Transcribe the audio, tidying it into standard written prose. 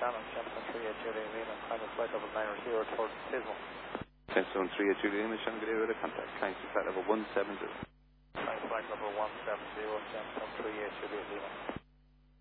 Shannon, Jensen 38 Juliet Lima, final flight level 9 receiver towards Pismo. Jensen 38 Juliet Lima, Shannon Gray with a contact, climb to flight level 170. Final flight level 170, Jensen 38 Juliet Lima.